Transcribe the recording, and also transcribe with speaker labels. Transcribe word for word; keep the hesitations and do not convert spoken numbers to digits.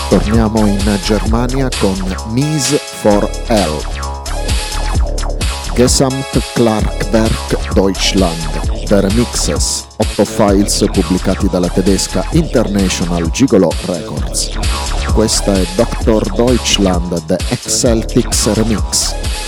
Speaker 1: Torniamo in Germania con Mies for Hell. Gesamtklangwerk Deutschland, der Remixes, otto files pubblicati dalla tedesca International Gigolo Records. Questa è doctor Deutschland The Exceltics Remix.